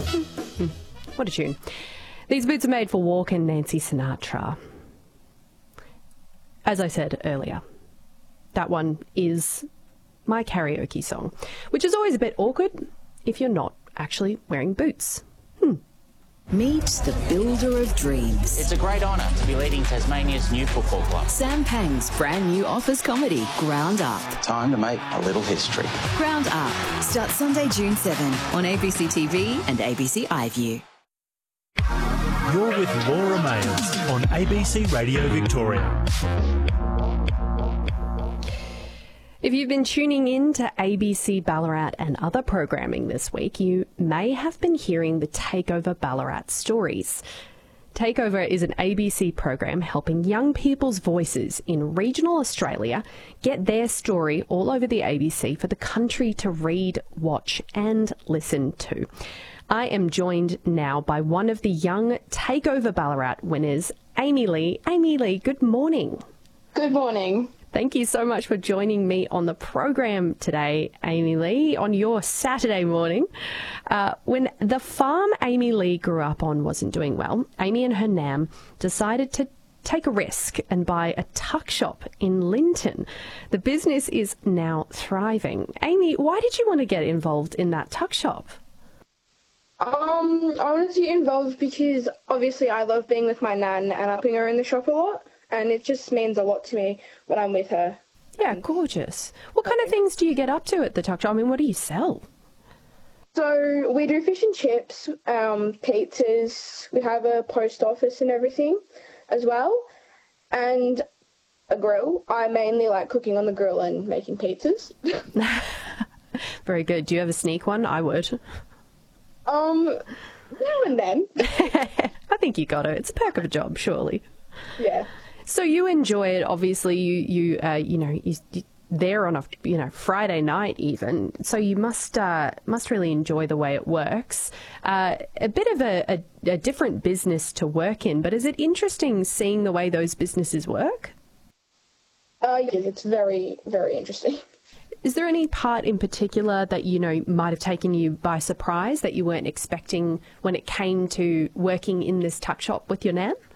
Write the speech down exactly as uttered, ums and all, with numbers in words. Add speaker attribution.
Speaker 1: What a tune. These boots are made for Walk and Nancy Sinatra. As I said earlier, that one is my karaoke song, which is always a bit awkward if you're not actually wearing boots. Hmm.
Speaker 2: Meet the builder of dreams.
Speaker 3: It's a great honour to be leading Tasmania's new football club.
Speaker 2: Sam Pang's brand new office comedy, Ground Up.
Speaker 4: Time to make a little history.
Speaker 2: Ground Up starts Sunday, June seventh on A B C T V and A B C iView.
Speaker 5: You're with Laura Mayers on A B C Radio Victoria.
Speaker 1: If you've been tuning in to A B C Ballarat and other programming this week, you may have been hearing the Takeover Ballarat stories. Takeover is an A B C program helping young people's voices in regional Australia get their story all over the A B C for the country to read, watch and listen to. I am joined now by one of the young Takeover Ballarat winners, Amy Lee. Amy Lee, good morning.
Speaker 6: Good morning.
Speaker 1: Thank you so much for joining me on the program today, Amy Lee, on your Saturday morning. Uh, when the farm Amy Lee grew up on wasn't doing well, Amy and her Nam decided to take a risk and buy a tuck shop in Linton. The business is now thriving. Amy, why did you want to get involved in that tuck shop?
Speaker 6: Um, I wanted to get involved because obviously I love being with my nan and helping her in the shop a lot. And it just means a lot to me when I'm with her.
Speaker 1: Yeah, gorgeous. What kind of things do you get up to at the tuck shop? I mean, what do you sell?
Speaker 6: So we do fish and chips, um, pizzas. We have a post office and everything as well. And a grill. I mainly like cooking on the grill and making pizzas.
Speaker 1: Very good. Do you ever sneak one? I would.
Speaker 6: Um, now and then.
Speaker 1: I think you got it. It's a perk of a job, surely.
Speaker 6: Yeah.
Speaker 1: So you enjoy it. Obviously, you you uh, you know you, you there on a you know Friday night even. So you must uh, must really enjoy the way it works. Uh, a bit of a, a, a different business to work in, but is it interesting seeing the way those businesses work?
Speaker 6: Uh, yes, it's very very interesting.
Speaker 1: Is there any part in particular that you know might have taken you by surprise that you weren't expecting when it came to working in this tuck shop with your nan?